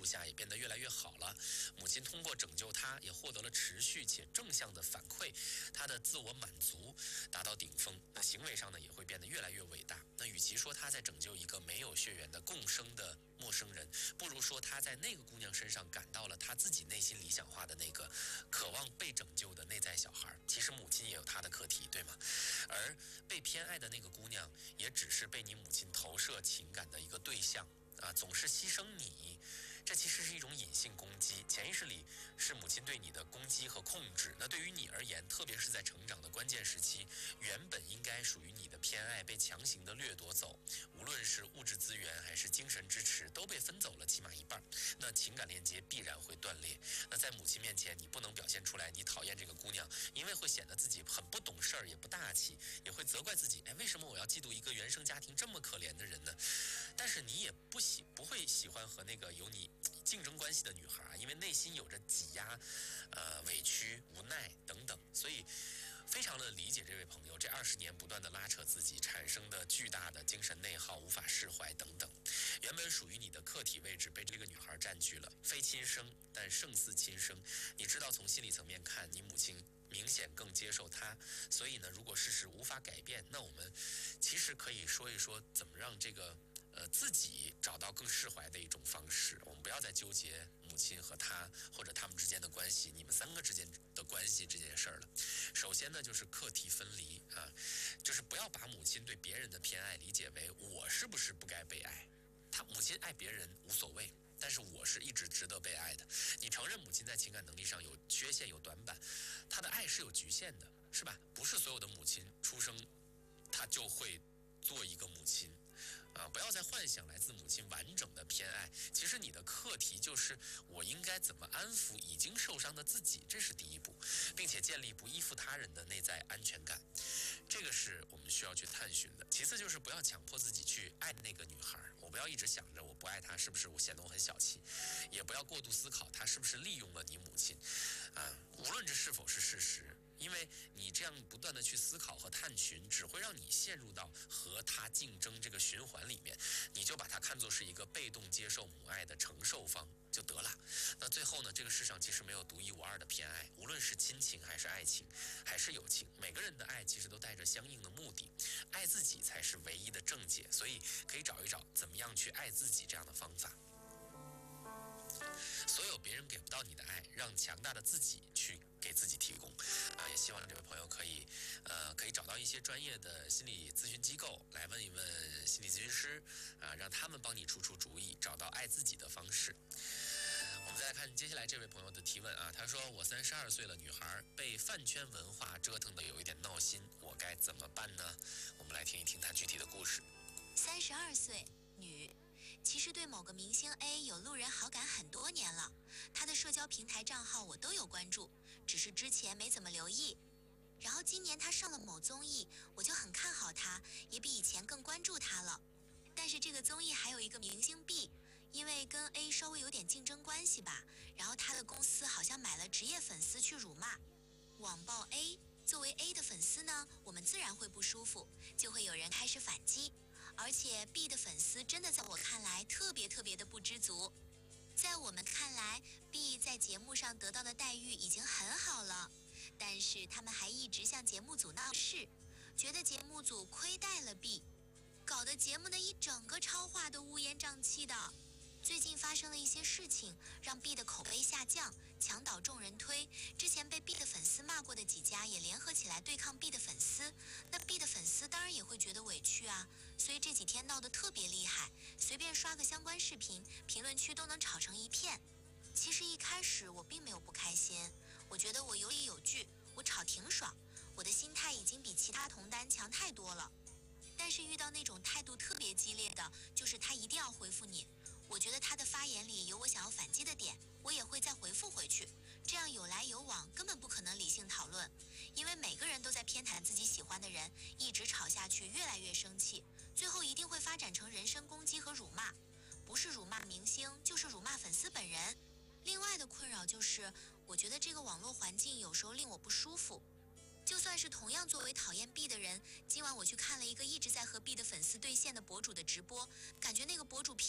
护下也变得越来越好了。母亲通过拯救他，也获得了持续且正向的反馈，他的自我满足达到顶峰。那行为上呢，也会变得越来越伟大。那与其说他在拯救一个没有血缘的共生的陌生人，不如说他在那个姑娘身上感到了他自己内心理想化的那个渴望被拯救的内在小孩。其实母亲也有她的课题，对吗？而被偏爱的那个姑娘，也只是被你母亲投射情感的一个对象。总是牺牲你，这其实是一种隐性攻击，潜意识里是母亲对你的攻击和控制。那对于你而言，特别是在成长的关键时期，原本应该属于你的偏爱被强行的掠夺走，无论是物质资源还是精神支持，都被分走了起码一半，那情感链接必然会断裂。那在母亲面前，你不能表现出来你讨厌这个姑娘，因为会显得自己很不懂事儿，也不大气，也会责怪自己，为什么我要嫉妒一个原生家庭这么可怜的人呢？但是你也不会喜欢和那个有你竞争关系的女孩，因为内心有着挤压、委屈、无奈等等，所以非常的理解这位朋友这20年不断的拉扯自己产生的巨大的精神内耗、无法释怀等等。原本属于你的客体位置被这个女孩占据了，非亲生但胜似亲生。你知道从心理层面看，你母亲明显更接受她，所以呢，如果事实无法改变，那我们其实可以说一说怎么让这个自己找到更释怀的一种方式。我们不要再纠结母亲和他或者他们之间的关系，你们3个之间的关系这件事儿了。首先呢，就是课题分离就是不要把母亲对别人的偏爱理解为我是不是不该被爱，他母亲爱别人无所谓，但是我是一直值得被爱的。你承认母亲在情感能力上有缺陷有短板，她的爱是有局限的，是吧？不是所有的母亲出生她就会做一个母亲不要再幻想来自母亲完整的偏爱。其实你的课题就是我应该怎么安抚已经受伤的自己，这是第一步，并且建立不依附他人的内在安全感，这个是我们需要去探寻的。其次就是不要强迫自己去爱那个女孩，我不要一直想着我不爱她是不是我显得我很小气，也不要过度思考她是不是利用了你母亲无论这是否是事实，因为你这样不断的去思考和探寻，只会让你陷入到和他竞争这个循环里面，你就把它看作是一个被动接受母爱的承受方就得了。那最后呢，这个世上其实没有独一无二的偏爱，无论是亲情还是爱情还是友情，每个人的爱其实都带着相应的目的，爱自己才是唯一的正解，所以可以找一找怎么样去爱自己这样的方法。所有别人给不到你的爱，让强大的自己去给自己提供也希望这位朋友可以找到一些专业的心理咨询机构来问一问心理咨询师让他们帮你出主意，找到爱自己的方式。我们再来看接下来这位朋友的提问他说我32岁了，女孩被饭圈文化折腾的有一点闹心，我该怎么办呢？我们来听一听他具体的故事。 32岁女，其实对某个明星 A 有路人好感很多年了，他的社交平台账号我都有关注，只是之前没怎么留意。然后今年他上了某综艺，我就很看好他，也比以前更关注他了。但是这个综艺还有一个明星 B， 因为跟 A 稍微有点竞争关系吧，然后他的公司好像买了职业粉丝去辱骂、网暴 A。作为 A 的粉丝呢，我们自然会不舒服，就会有人开始反击。而且 B 的粉丝真的在我看来特别的不知足。在我们看来 B 在节目上得到的待遇已经很好了，但是他们还一直向节目组闹事，觉得节目组亏待了 B， 搞得节目的一整个超话都乌烟瘴气的。最近发生了一些事情，让 B 的口碑下降，墙倒众人推。之前被 B 的粉丝骂过的几家也联合起来对抗 B 的粉丝，那 B 的粉丝当然也会觉得委屈所以这几天闹得特别厉害，随便刷个相关视频，评论区都能吵成一片。其实一开始我并没有不开心，我觉得我有理有据，我吵挺爽，我的心态已经比其他同担强太多了。但是遇到那种态度特别激烈的，就是他一定要回复你，我觉得他的发言里有我想要反击的点，我也会再回复回去，这样有来有往，根本不可能理性讨论。因为每个人都在偏袒自己喜欢的人，一直吵下去越来越生气，最后一定会发展成人身攻击和辱骂，不是辱骂明星，就是辱骂粉丝本人。另外的困扰就是，我觉得这个网络环境有时候令我不舒服。就算是同样作为讨厌 B 的人，今晚我去看了一个一直在和 B 的粉丝对线的博主的直播，感觉那个博主